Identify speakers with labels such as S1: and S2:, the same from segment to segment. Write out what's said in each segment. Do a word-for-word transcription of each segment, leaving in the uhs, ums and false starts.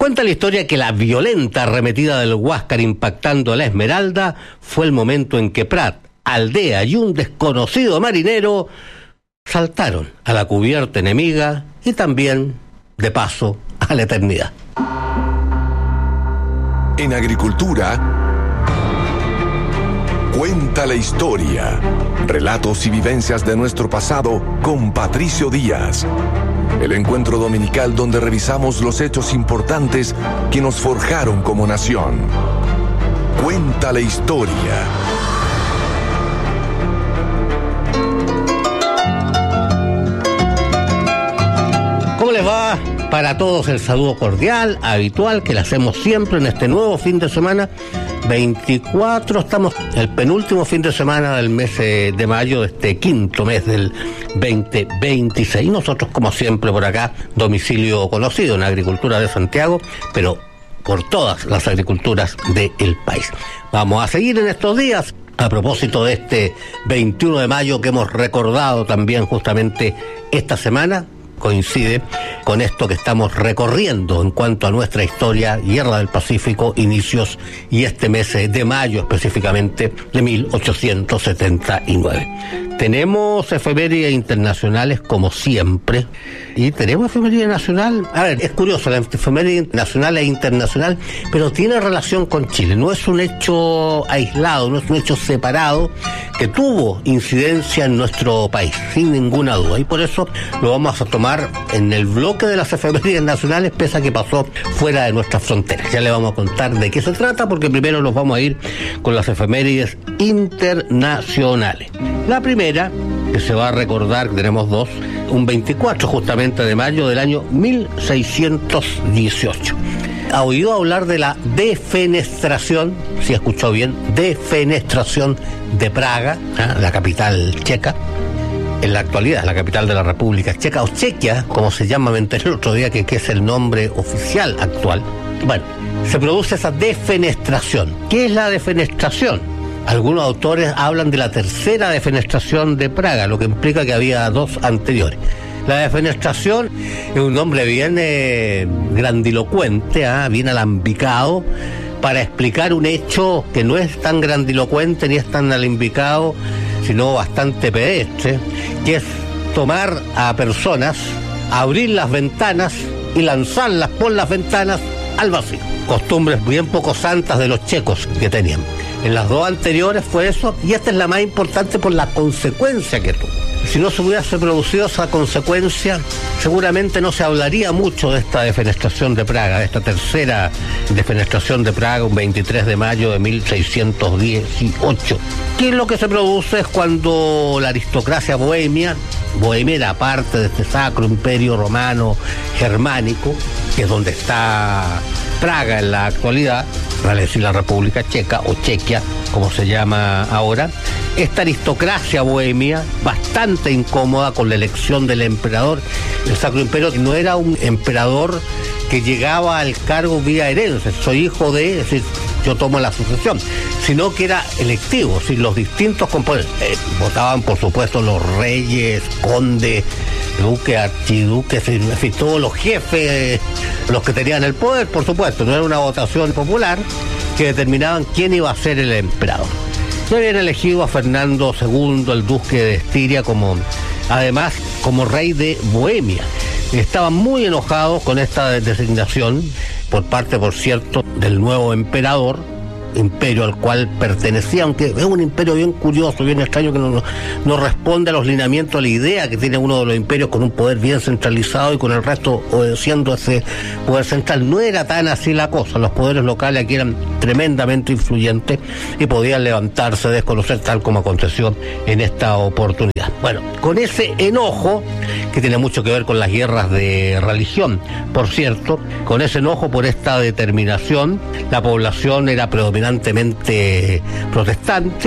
S1: Cuenta la historia que la violenta arremetida del Huáscar impactando a la Esmeralda fue el momento en que Prat, Aldea y un desconocido marinero saltaron a la cubierta enemiga y también, de paso, a la eternidad.
S2: En agricultura, cuenta la historia. Relatos y vivencias de nuestro pasado con Patricio Díaz. El encuentro dominical donde revisamos los hechos importantes que nos forjaron como nación. Cuenta la historia.
S1: ¿Cómo les va? Para todos el saludo cordial, habitual, que le hacemos siempre en este nuevo fin de semana. veinticuatro, estamos el penúltimo fin de semana del mes de mayo, de este quinto mes del veinte veintiséis. Nosotros, como siempre, por acá, domicilio conocido en Agricultura de Santiago, pero por todas las agriculturas del país. Vamos a seguir en estos días, a propósito de este veintiuno de mayo que hemos recordado también justamente esta semana. Coincide con esto que estamos recorriendo en cuanto a nuestra historia, Guerra del Pacífico, inicios y este mes de mayo específicamente de mil ochocientos setenta y nueve. Tenemos efemérides internacionales como siempre y tenemos efeméride nacional. A ver, es curioso, la efeméride nacional e internacional, pero tiene relación con Chile. No es un hecho aislado, no es un hecho separado que tuvo incidencia en nuestro país, sin ninguna duda. Y por eso lo vamos a tomar en el bloque de las efemérides nacionales, pese a que pasó fuera de nuestras fronteras. Ya le vamos a contar de qué se trata, porque primero nos vamos a ir con las efemérides internacionales. La primera, que se va a recordar, tenemos dos, un veinticuatro justamente de mayo del año mil seiscientos dieciocho. ¿Ha oído hablar de la defenestración? Si escuchó bien, defenestración de Praga, ¿eh? La capital checa. En la actualidad, la capital de la República Checa, o Chequia, como se llama, me enteré el otro día que, que es el nombre oficial actual. Bueno, se produce esa defenestración. ¿Qué es la defenestración? Algunos autores hablan de la tercera defenestración de Praga, lo que implica que había dos anteriores. La defenestración es un nombre bien eh, grandilocuente, ¿eh? bien alambicado, para explicar un hecho que no es tan grandilocuente ni es tan alambicado, sino bastante pedestre, que es tomar a personas, abrir las ventanas y lanzarlas por las ventanas al vacío. Costumbres bien poco santas de los checos que tenían. En las dos anteriores fue eso, y esta es la más importante por la consecuencia que tuvo. Si no se hubiese producido esa consecuencia, seguramente no se hablaría mucho de esta defenestración de Praga, de esta tercera defenestración de Praga, un veintitrés de mayo de mil seiscientos dieciocho. ¿Qué es lo que se produce? Es cuando la aristocracia bohemia, Bohemia era parte de este sacro imperio romano germánico, que es donde está Praga en la actualidad, vale decir la República Checa o Chequia, como se llama ahora. Esta aristocracia bohemia, bastante incómoda con la elección del emperador. El Sacro Imperio no era un emperador que llegaba al cargo vía herencia, soy hijo de, es decir, yo tomo la sucesión, sino que era electivo, es decir, los distintos componentes. Eh, votaban, por supuesto, los reyes, condes, duques, archiduques, en fin, todos los jefes, los que tenían el poder, por supuesto. No era una votación popular que determinaban quién iba a ser el emperador. Se habían elegido a Fernando segundo, el duque de Estiria, como, además, como rey de Bohemia. Estaban muy enojados con esta designación, por parte, por cierto, del nuevo emperador, imperio al cual pertenecía, aunque es un imperio bien curioso, bien extraño, que no, no, no responde a los lineamientos, a la idea que tiene uno de los imperios con un poder bien centralizado y con el resto obedeciendo a ese poder central. No era tan así la cosa, los poderes locales aquí eran tremendamente influyentes y podían levantarse, desconocer, tal como aconteció en esta oportunidad. Bueno, con ese enojo, que tiene mucho que ver con las guerras de religión, por cierto, con ese enojo por esta determinación, la población era predominantemente protestante,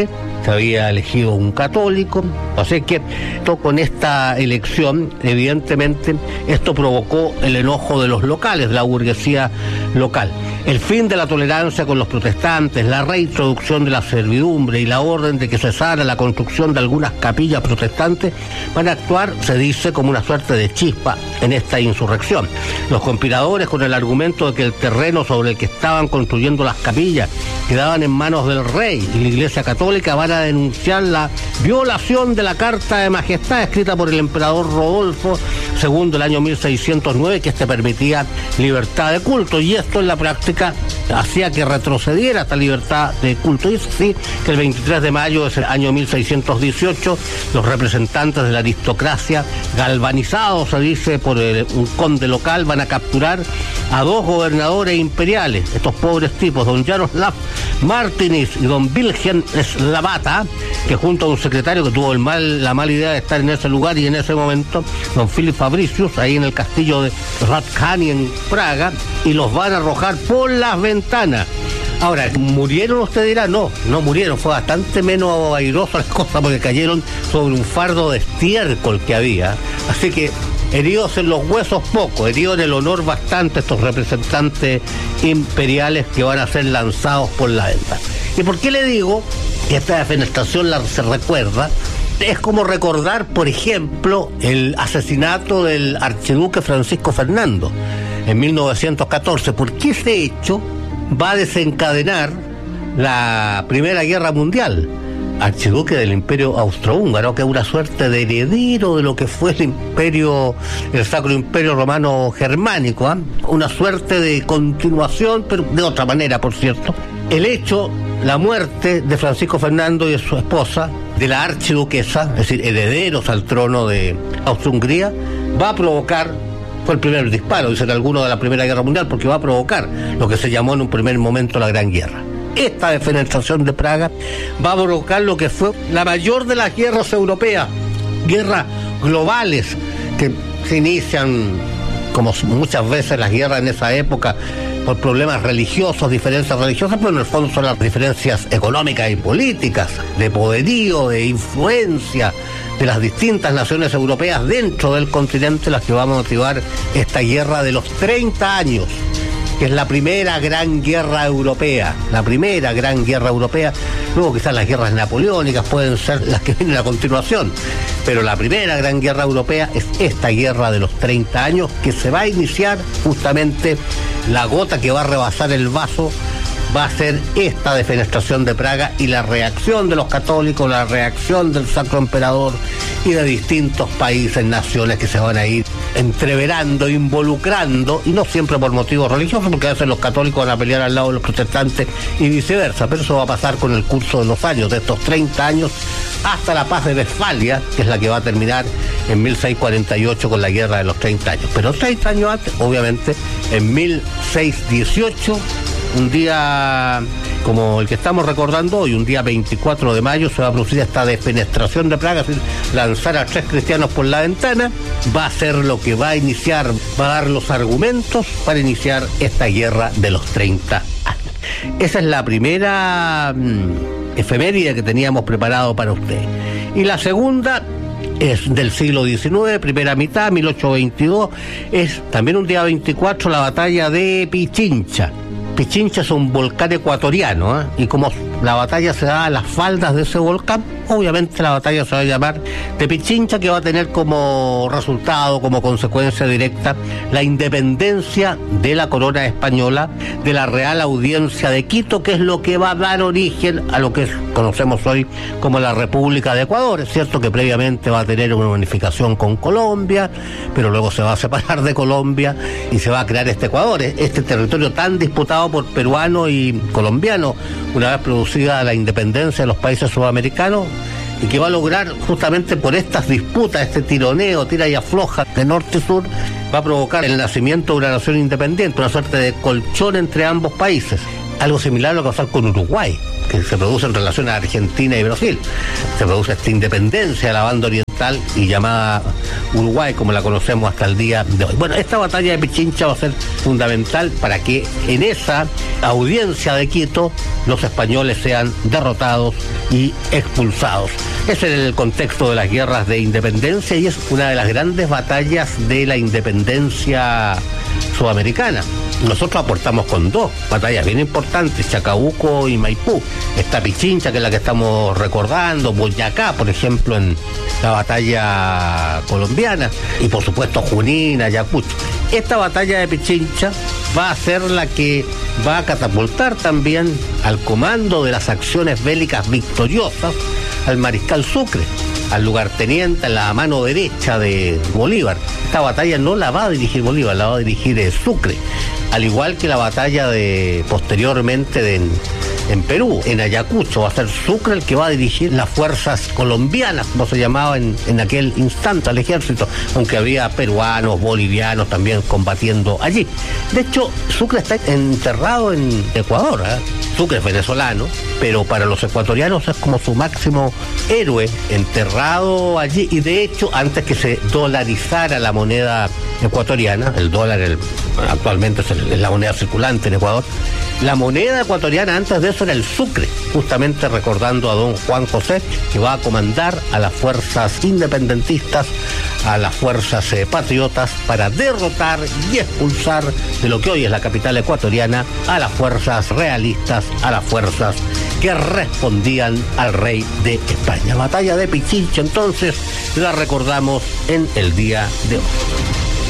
S1: se había elegido un católico, así que esto, con esta elección, evidentemente, esto provocó el enojo de los locales, de la burguesía local. El fin de la tolerancia con los protestantes, la reintroducción de la servidumbre y la orden de que cesara la construcción de algunas capillas protestantes van a actuar, se dice, como una suerte de chispa en esta insurrección. Los conspiradores, con el argumento de que el terreno sobre el que estaban construyendo las capillas quedaban en manos del rey y la Iglesia Católica, van a denunciar la violación de la Carta de Majestad escrita por el emperador Rodolfo segundo el año mil seiscientos nueve, que este permitía libertad de culto, y esto en la práctica hacía que retrocediera esta libertad de culto. Y es así que el veintitrés de mayo de ese año mil seiscientos dieciocho, los representantes de la aristocracia, galvanizados, se dice, por el, un conde local, van a capturar a dos gobernadores imperiales, estos pobres tipos, don Jaroslav Martínez y don Wilhelm Slavata, que junto a un secretario que tuvo el mal, la mala idea de estar en ese lugar y en ese momento, don Philip Fabricius, ahí en el castillo de Radcani en Praga, y los van a arrojar por las ventanas. Ahora, ¿murieron? Usted dirá, no, no murieron, fue bastante menos airosa la cosa porque cayeron sobre un fardo de estiércol que había, así que heridos en los huesos poco, heridos en el honor bastante estos representantes imperiales que van a ser lanzados por la ventana. ¿Y por qué le digo que esta defenestración la, se recuerda? Es como recordar, por ejemplo, el asesinato del archiduque Francisco Fernando en mil novecientos catorce, porque ese hecho va a desencadenar la Primera Guerra Mundial. Archiduque del Imperio Austrohúngaro, que es una suerte de heredero de lo que fue el imperio, el Sacro Imperio Romano Germánico, ¿eh? Una suerte de continuación, pero de otra manera, por cierto. El hecho, la muerte de Francisco Fernando y de su esposa, de la archiduquesa, es decir, herederos al trono de Austria-Hungría, va a provocar, fue el primer disparo, dicen algunos, de la Primera Guerra Mundial, porque va a provocar lo que se llamó en un primer momento la Gran Guerra. Esta defenestración de Praga va a provocar lo que fue la mayor de las guerras europeas, guerras globales, que se inician, como muchas veces las guerras en esa época, por problemas religiosos, diferencias religiosas, pero en el fondo son las diferencias económicas y políticas, de poderío, de influencia de las distintas naciones europeas dentro del continente, las que van a motivar esta guerra de los treinta años, que es la primera gran guerra europea, la primera gran guerra europea. Luego quizás las guerras napoleónicas pueden ser las que vienen a continuación, pero la primera gran guerra europea es esta guerra de los treinta años, que se va a iniciar justamente, la gota que va a rebasar el vaso va a ser esta defenestración de Praga y la reacción de los católicos, la reacción del Sacro Emperador y de distintos países, naciones que se van a ir entreverando, involucrando, y no siempre por motivos religiosos, porque a veces los católicos van a pelear al lado de los protestantes y viceversa, pero eso va a pasar con el curso de los años, de estos treinta años, hasta la paz de Westfalia, que es la que va a terminar en mil seiscientos cuarenta y ocho con la guerra de los treinta años. Pero treinta años antes, obviamente, en mil seiscientos dieciocho, un día como el que estamos recordando hoy, un día veinticuatro de mayo, se va a producir esta defenestración de Praga, es decir, lanzar a tres cristianos por la ventana. Va a ser lo que va a iniciar, va a dar los argumentos para iniciar esta guerra de los treinta años. Esa es la primera mmm, efeméride que teníamos preparado para usted. Y la segunda es del siglo diecinueve, primera mitad, mil ochocientos veintidós, es también un día veinticuatro, la batalla de Pichincha. Pichincha es un volcán ecuatoriano, ¿eh? Y como la batalla se da a las faldas de ese volcán, obviamente la batalla se va a llamar de Pichincha, que va a tener como resultado, como consecuencia directa, la independencia de la corona española, de la Real Audiencia de Quito, que es lo que va a dar origen a lo que conocemos hoy como la República de Ecuador. Es cierto que previamente va a tener una unificación con Colombia, pero luego se va a separar de Colombia y se va a crear este Ecuador, este territorio tan disputado por peruanos y colombianos, una vez producida la independencia de los países sudamericanos, y que va a lograr, justamente por estas disputas, este tironeo, tira y afloja de norte y sur, va a provocar el nacimiento de una nación independiente, una suerte de colchón entre ambos países. Algo similar a lo que va a pasar con Uruguay, que se produce en relación a Argentina y Brasil. Se produce esta independencia de la banda oriental fundamental y llamada Uruguay como la conocemos hasta el día de hoy. Bueno, esta batalla de Pichincha va a ser fundamental para que en esa audiencia de Quito los españoles sean derrotados y expulsados. Ese es el contexto de las guerras de independencia y es una de las grandes batallas de la independencia sudamericana. Nosotros aportamos con dos batallas bien importantes, Chacabuco y Maipú. Está Pichincha, que es la que estamos recordando, Boyacá, por ejemplo, en la batalla colombiana, y por supuesto Junín, Ayacucho. Esta batalla de Pichincha va a ser la que va a catapultar también al comando de las acciones bélicas victoriosas al mariscal Sucre, al lugarteniente, a la mano derecha de Bolívar. Esta batalla no la va a dirigir Bolívar, la va a dirigir eh, Sucre, al igual que la batalla de posteriormente de, en, en Perú, en Ayacucho. Va a ser Sucre el que va a dirigir las fuerzas colombianas, como se llamaba en, en aquel instante, al ejército, aunque había peruanos, bolivianos también combatiendo allí. De hecho, Sucre está enterrado en Ecuador, ¿eh? Sucre es venezolano, pero para los ecuatorianos es como su máximo héroe, enterrado allí. Y de hecho, antes que se dolarizara la moneda ecuatoriana, el dólar el, actualmente es, el, es la moneda circulante en Ecuador, la moneda ecuatoriana antes de eso era el sucre, justamente recordando a don Juan José, que va a comandar a las fuerzas independentistas, a las fuerzas eh, patriotas, para derrotar y expulsar de lo que hoy es la capital ecuatoriana a las fuerzas realistas, a las fuerzas que respondían al rey de España. Batalla de Pichincha, entonces, la recordamos en el día de hoy.